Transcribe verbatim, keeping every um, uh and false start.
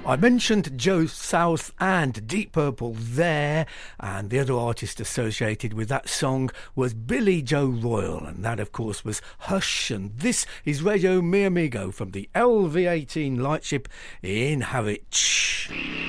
I mentioned Joe South and Deep Purple there, and the other artist associated with that song was Billy Joe Royal, and that of course was Hush, and this is Radio Mi Amigo from the L V eighteen lightship in Harwich.